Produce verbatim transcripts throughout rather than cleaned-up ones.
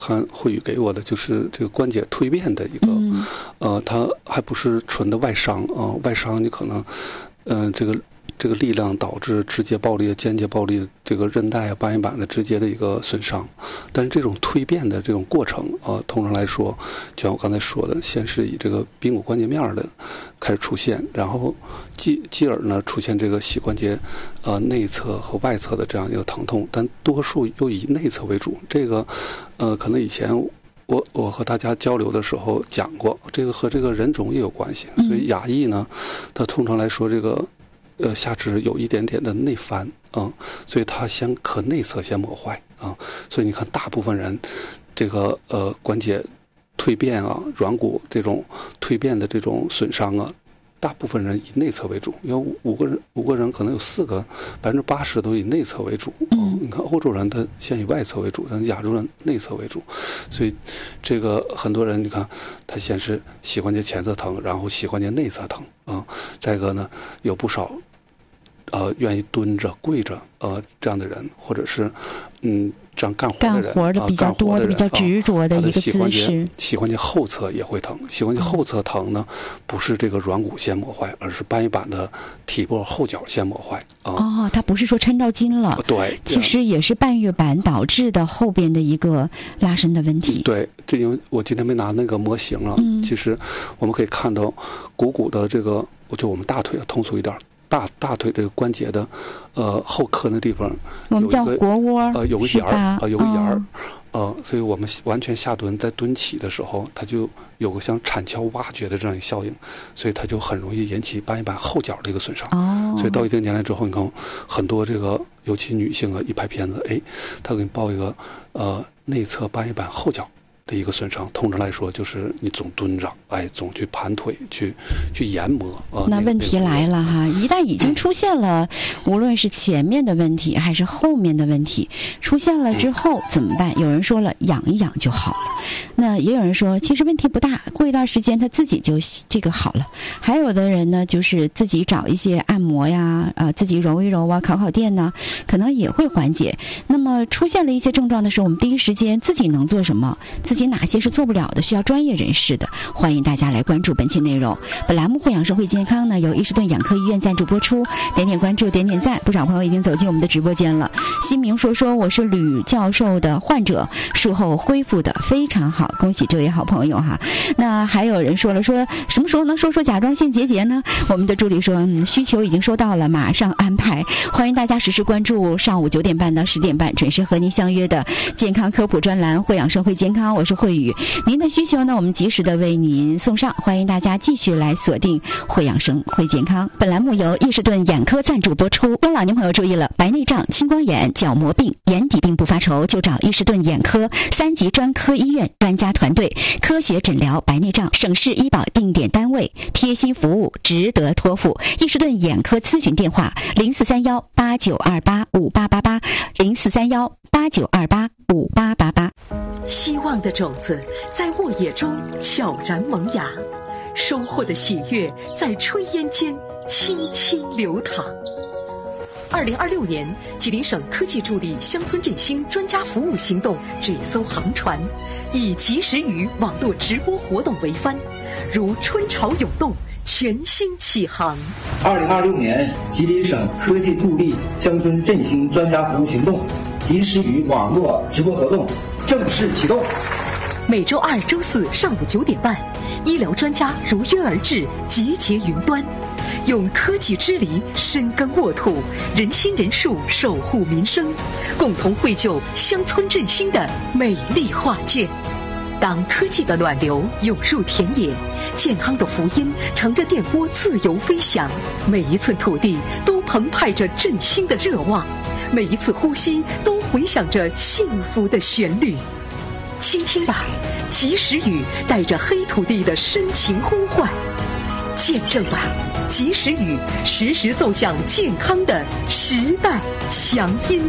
看慧宇给我的就是这个关节蜕变的一个，嗯、呃，它还不是纯的外伤啊、呃，外伤你可能，嗯、呃，这个这个力量导致直接暴力、间接暴力这个韧带啊、半月板的直接的一个损伤，但是这种蜕变的这种过程啊、呃，通常来说，就像我刚才说的，先是以这个髌骨关节面的开始出现，然后继继而呢出现这个膝关节呃内侧和外侧的这样一个疼痛，但多数又以内侧为主，这个。呃，可能以前我我和大家交流的时候讲过，这个和这个人种也有关系。所以亚裔呢，它通常来说这个呃下肢有一点点的内翻啊、嗯，所以它先可内侧先磨坏啊。所以你看，大部分人这个呃关节蜕变啊、软骨这种蜕变的这种损伤啊。大部分人以内侧为主，因为五个人五个人可能有四个百分之八十都以内侧为主。嗯，你看欧洲人他先以外侧为主，但亚洲人内侧为主，所以这个很多人你看他先是膝关节前侧疼，然后膝关节内侧疼啊、嗯。再一个呢，有不少呃愿意蹲着跪着呃这样的人，或者是嗯。这样干活的人， 干活的比较多的、啊、比较执着的一个姿势， 膝关节后侧也会疼。膝关节后侧疼呢，不是这个软骨先磨坏，而是半月板的体部后角先磨坏。啊、 哦，它不是说抻着筋了， 对， 其实也是半月板导致的后边的一个拉伸的问题。 对，这因为我今天没拿那个模型啊，嗯、其实我们可以看到股骨的这个，就我们大腿通俗一点。大大腿这个关节的，呃后髁那地方， 我们叫腘窝， 呃有个眼儿，呃有个眼儿， 哦、 呃，所以我们完全下蹲，在蹲起的时候，它就有个像铲锹挖掘的这样一个效应，所以它就很容易引起半月板后角的一个损伤。 哦， 所以到一定年龄之后，你看很多这个，尤其女性啊，一拍片子，哎，他给你报一个呃内侧半月板后角的一个损伤，通常来说就是你总蹲着，哎，总去盘腿去去研磨啊。 那问题来了哈，一旦已经出现了，无论是前面的问题还是后面的问题，出现了之后怎么办？有人说了，养一养就好了。那也有人说，其实问题不大，过一段时间他自己就这个好了。还有的人呢，就是自己找一些按摩呀，啊、呃，自己揉一揉啊，烤烤电呢，可能也会缓解。那么出现了一些症状的时候，我们第一时间自己能做什么？自己哪些是做不了的，需要专业人士的？欢迎大家来关注本期内容。本栏目会养生会健康呢，由伊士顿养科医院赞助播出。点点关注，点点赞，不少朋友已经走进我们的直播间了。新明说说我是吕教授的患者，术后恢复的非常好，恭喜这位好朋友哈。那还有人说了，说什么时候能说说甲状腺结节呢？我们的助理说，嗯，需求已经收到了，马上安排。欢迎大家实时关注上午九点半到十点半准时和您相约的健康科普专栏会养生会健康，我是慧宇。您的需求呢，我们及时的为您送上。欢迎大家继续来锁定会养生会健康。本栏目由伊士顿眼科赞助播出。中老年朋友注意了，白内障、青光眼、角膜病、眼底病不发愁，就找伊士顿眼科三级专科医院专家团队，科学诊疗白内障，省市医保定点单位，贴心服务，值得托付。伊士顿眼科咨询电话：零四三幺八九二八五八八八，零四三幺八九二八五八八八。 希望的种子在沃野中悄然萌芽，收获的喜悦在炊烟间轻轻流淌。二零二六年，吉林省科技助力乡村振兴专家服务行动这艘航船，以及时雨网络直播活动为帆，如春潮涌动，全新起航。 二零二六年，吉林省科技助力乡村振兴专家服务行动及时雨网络直播活动正式启动。 每周二、周四上午九点半，医疗专家如约而至，集结云端，用科技之力深耕沃土，人心人术守护民生，共同绘就乡村振兴的美丽画卷。当科技的暖流涌入田野，健康的福音乘着电波自由飞翔，每一寸土地都澎湃着振兴的热望，每一次呼吸都回响着幸福的旋律。倾听吧，及时雨带着黑土地的深情呼唤；见证吧，及时雨时时奏响健康的时代强音。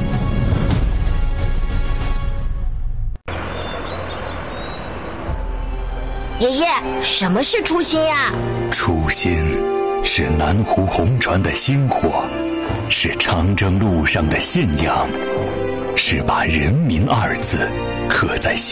爷爷，什么是初心呀？ 初心是南湖红船的薪火，是长征路上的信仰，是把人民二字刻在心。